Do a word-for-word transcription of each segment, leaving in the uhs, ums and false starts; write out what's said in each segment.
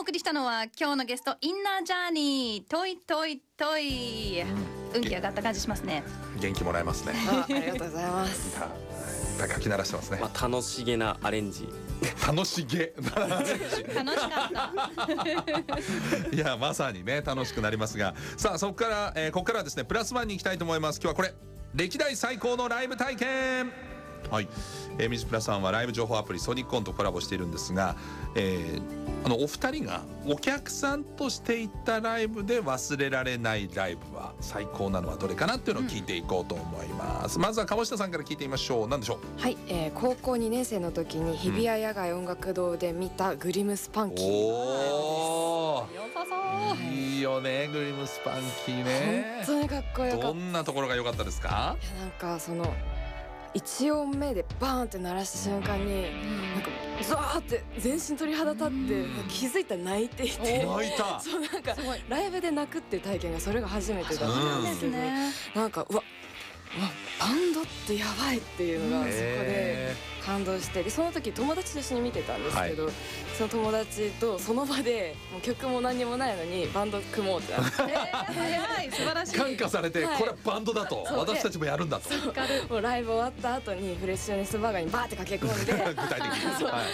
送りしたのは今日のゲストインナージャーニートイトイトイ、うん、運気上がった感じしますね。 元気もらえますね。 あ, ありがとうございます。 いや、いっぱい書き鳴らしてますね。 まあ、楽しげなアレンジ楽しげ楽しかったいや、まさにね楽しくなりますが、さあそこから、えー、ここからはですねプラスワンに行きたいと思います。今日はこれ歴代最高のライブ体験。はい、えー、ミュージプラさんはライブ情報アプリソニックオンとコラボしているんですが、えーあのお二人がお客さんとして行ったライブで忘れられないライブは最高なのはどれかなっていうのを聞いていこうと思います、うん、まずは鴨下さんから聞いてみましょう。何でしょう。 はい、えー、高校にねん生の時に日比谷野外音楽堂で見たグリムスパンキー、 おー、 良さそう、 いいよねグリムスパンキーね。 本当にかっこよかった。 どんなところが良かったですか。 いや、なんかそのいち音目でバーンって鳴らした瞬間に、うん、なんかザーって全身鳥肌立って、うん、気づいたら泣いていて、 泣いた。 そう、なんかライブで泣くっていう体験がそれが初めてだったんですけど、なんかうわバンドってやばいっていうのがそこで感動して、でその時友達と一緒に見てたんですけど、はい、その友達とその場でもう曲も何にもないのにバンド組もうってなって、えー、早い、素晴らしい。 感化されて、はい、これはバンドだと、私たちもやるんだと。 もうライブ終わった後にフレッシュネスバーガーにバーって駆け込んで具体的に、はい、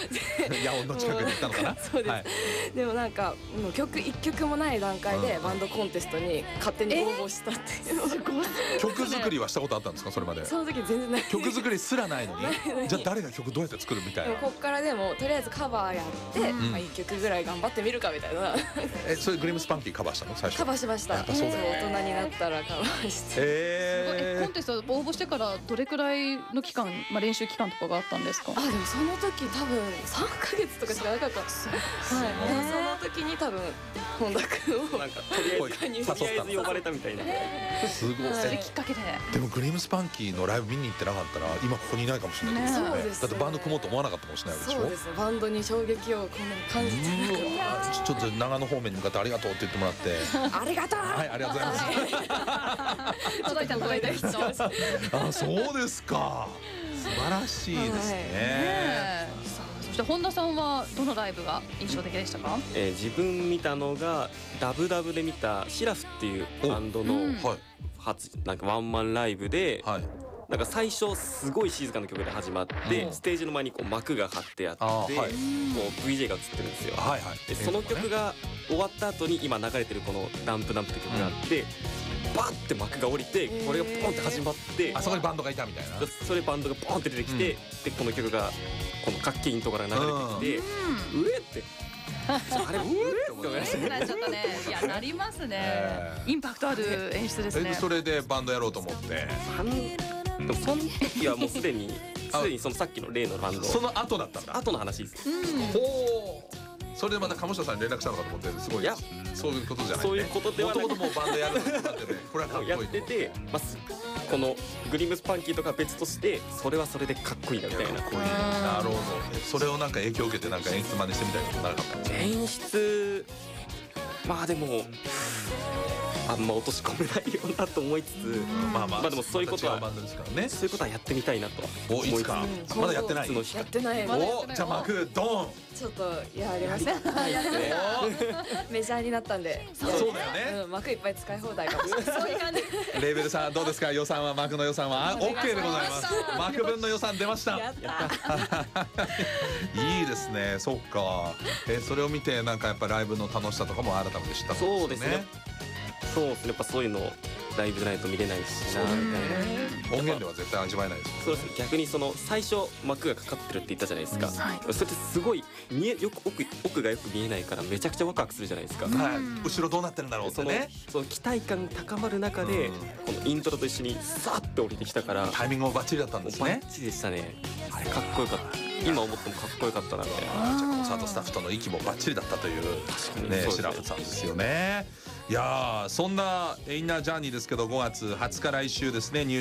野音の近くに行ったのかな。 そうです、はい、でもなんかもう曲いっきょくもない段階でバンドコンテストに勝手に応募したっていうの、えー、 曲作りはしたことあったんですかそれまで。 その時全然ない。 曲作りすらないのにじゃあ誰が曲どうやって作るみたいな。 こっからでもとりあえずカバーやって、うん、まあ、いっきょくぐらい頑張ってみるかみたいな。 え、それグリムスパンキーカバーしたの最初。 カバーしました。やっぱそうだよね、大人になったらカバーして、 えー、コンテスト応募してからどれくらいの期間、まあ、練習期間とかがあったんですか。 あ、でもその時多分さんかげつとかしかなかった。はい、その時に多分本田君をなんかとりあえずとりあえず呼ばれたみたいな。 すごい。 それきっかけで。 でもグリムスパンキーのライブ見に行ってなかったら今ここにいないかもしれないですよね。だってバンド組もうと思わなかったかもしれないでしょ。 そうですね、バンドに衝撃をこの感じて、 ちょっと長野方面に向かってありがとうって言ってもらってありがとう。 はい、ありがとうございます届いた届いた人あ、そうですか、素晴らしいですね。 そして本田さんはどのライブが印象的でしたか。 えー、自分見たのがダブダブで見たシラフっていうバンドの初なんかワンマンライブで、はい、なんか最初すごい静かな曲で始まって、うん、ステージの前にこう幕が張ってあって、はい、こう ブイジェー が映ってるんですよ、はいはい、でその曲が終わった後に今流れてるこのダンプダンプって曲があって、うん、バッて幕が降りてこれがポンって始まって、 あそこにバンドがいたみたいな。 それバンドがポンって出てきて、うん、でこの曲がこのかっけイントから流れてきて、うん、うえってあれうえって思いましたね。 ちょっとね、いやなりますね。インパクトある演出ですね。 それでバンドやろうと思って。 でもその時はもうすでにすでにそのさっきの例のバンドその後だったんだ。 後の話です。 ほう。それでまた鴨下さんに連絡したのかと思ってすごい。いやそういうことじゃないね。 そういうことではなくて、 もともともうバンドやるのになっててこれはかっこいいやってて、まあこのグリムスパンキーとか別としてそれはそれでかっこいいなみたいな。 かっこいい。なるほど。それをなんか影響を受けてなんか演出真似してみたいなことなかったんですか。 演出まあでもあんま落とし込めないようなと思いつつ、まあまあでもそういうことはそういうことはやってみたいなとは思いつつ、 まだやってない。 やってない。 お、じゃあ幕ドン。 ちょっとやりました。メジャーになったんで。 そうだよね。 幕いっぱい使い放題かもしれない。そういう感じ。 レーベルさんどうですか。予算は幕の予算は オーケー でございます。幕分の予算出ました。 やった。 いいですね。そっか。えそれを見てなんかやっぱライブの楽しさとかも改めて知ったんですね。 そうですね。そうですね、やっぱそういうのライブじゃないと見れないしなみたいな。 音源では絶対味わえないです。 そうですね、逆にその最初幕がかかってるって言ったじゃないですか、うん、それってすごい見えよく 奥, 奥がよく見えないからめちゃくちゃワクワクするじゃないですか、 はい、後ろどうなってるんだろうってね。 その, その期待感高まる中で、うん、このイントロと一緒にさっと降りてきたからタイミングもバッチリだったんですね。 バッチリでしたね。あれかっこよかった。今思ってもかっこよかったなみたいな。 じゃあコンサートスタッフとの息もバッチリだったというね、シラフさんですよね。いやー、そんなインナージャーニーですけどごがつはつか来週ですね。